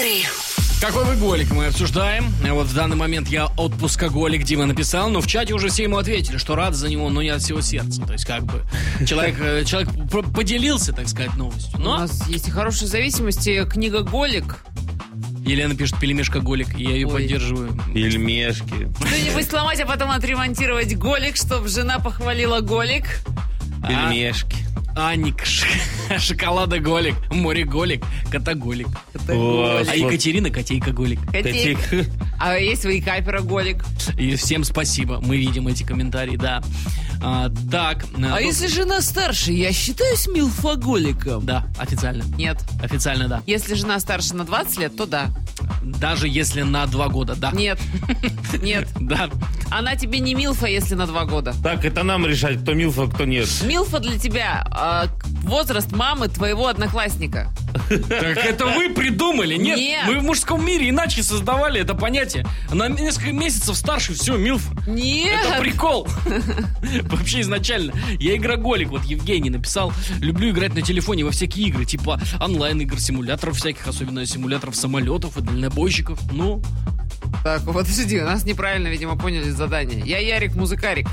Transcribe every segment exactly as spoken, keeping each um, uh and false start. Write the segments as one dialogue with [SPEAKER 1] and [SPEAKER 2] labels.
[SPEAKER 1] Вейкаперы.
[SPEAKER 2] Какой вы голик, мы обсуждаем. Вот в данный момент я отпускоголик, Дима написал, но в чате уже все ему ответили, что рад за него, но не от всего сердца. То есть как бы человек, человек поделился, так сказать, новостью. Но...
[SPEAKER 3] У нас есть и хорошие зависимости. Книга «Голик».
[SPEAKER 2] Елена пишет «Пельмешка-голик», и я ее
[SPEAKER 3] Ой.
[SPEAKER 2] поддерживаю.
[SPEAKER 4] Пельмешки.
[SPEAKER 3] Что-нибудь сломать, а потом отремонтировать голик, чтобы жена похвалила голик.
[SPEAKER 4] Пельмешки.
[SPEAKER 2] Аник, ш- шоколада-голик, море-голик, кота-голик.
[SPEAKER 4] О,
[SPEAKER 2] А Екатерина котейка-голик.
[SPEAKER 3] Котей.
[SPEAKER 4] Котик.
[SPEAKER 3] А есть вейкапера голик.
[SPEAKER 2] И всем спасибо, мы видим эти комментарии, да. А, так.
[SPEAKER 3] А если жена старше, я считаюсь милфоголиком?
[SPEAKER 2] Да, официально.
[SPEAKER 3] Нет.
[SPEAKER 2] Официально, да.
[SPEAKER 3] Если жена старше на двадцать лет, то да.
[SPEAKER 2] Даже если на два года, да.
[SPEAKER 3] Нет. Нет.
[SPEAKER 2] Да.
[SPEAKER 3] Она тебе не милфа, если на два года.
[SPEAKER 4] Так, это нам решать, кто милфа, а кто нет.
[SPEAKER 3] Милфа для тебя а, возраст мамы твоего одноклассника.
[SPEAKER 2] Так это вы придумали? Нет,
[SPEAKER 3] Нет.
[SPEAKER 2] мы в мужском мире иначе создавали это понятие. На несколько месяцев старше, все, милф.
[SPEAKER 3] Нет.
[SPEAKER 2] Это прикол. Вообще изначально. Я игроголик, вот Евгений написал. Люблю играть на телефоне во всякие игры, типа онлайн-игр, симуляторов всяких, особенно симуляторов самолетов и дальнобойщиков. Ну,
[SPEAKER 3] Так, подожди, у нас неправильно, видимо, поняли задание. Я Ярик Музыкарик.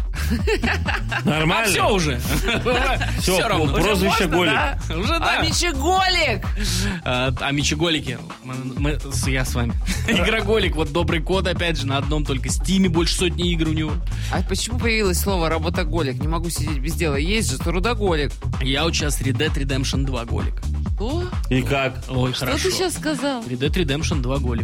[SPEAKER 2] а
[SPEAKER 4] Нормально?
[SPEAKER 2] все уже.
[SPEAKER 4] Всё,
[SPEAKER 2] Все равно.
[SPEAKER 4] прозвище
[SPEAKER 2] Уже можно,
[SPEAKER 4] голик.
[SPEAKER 2] да? Уже да.
[SPEAKER 3] А Мичиголик!
[SPEAKER 2] А, а мечеголики, мы, мы- с- я с вами. Игроголик, вот добрый код, опять же, на одном только Стиме больше сотни игр у него.
[SPEAKER 3] А почему появилось слово работоголик? Не могу сидеть без дела. Есть же трудоголик.
[SPEAKER 2] Я вот сейчас Red Dead Redemption два голик.
[SPEAKER 3] Что?
[SPEAKER 4] И как?
[SPEAKER 2] Ой,
[SPEAKER 3] Что
[SPEAKER 2] хорошо.
[SPEAKER 3] ты сейчас сказал?
[SPEAKER 2] Red Dead Redemption два голик.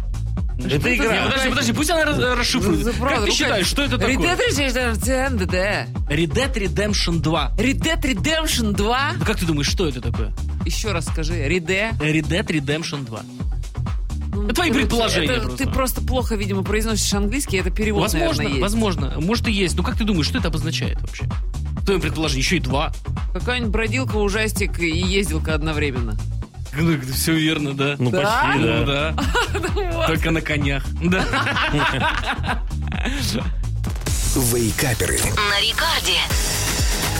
[SPEAKER 4] Это
[SPEAKER 2] Не,
[SPEAKER 4] игра.
[SPEAKER 2] подожди, подожди, пусть она раз- расшифрует.
[SPEAKER 3] За- за правду,
[SPEAKER 2] Как ты
[SPEAKER 3] ну,
[SPEAKER 2] считаешь, что это такое?
[SPEAKER 3] Red Dead Redemption
[SPEAKER 2] Red Dead Redemption два.
[SPEAKER 3] Red Dead Redemption два?
[SPEAKER 2] Ну, как ты думаешь, что это такое?
[SPEAKER 3] Еще раз скажи. Риде.
[SPEAKER 2] Red Dead Redemption два.
[SPEAKER 3] Ну,
[SPEAKER 2] Это твои
[SPEAKER 3] короче,
[SPEAKER 2] предположения
[SPEAKER 3] это
[SPEAKER 2] просто.
[SPEAKER 3] Ты просто плохо, видимо, произносишь английский, это перевод,
[SPEAKER 2] Возможно,
[SPEAKER 3] наверное, есть.
[SPEAKER 2] возможно. Может и есть. Ну как ты думаешь, что это обозначает вообще? Твое предположение, еще и два.
[SPEAKER 3] Какая-нибудь бродилка, ужастик и ездилка одновременно.
[SPEAKER 2] Ну, все верно, да.
[SPEAKER 4] Ну,
[SPEAKER 3] Да?
[SPEAKER 4] почти,
[SPEAKER 2] Ну,
[SPEAKER 4] да.
[SPEAKER 2] да. Только на конях. Да.
[SPEAKER 1] На Рекарде.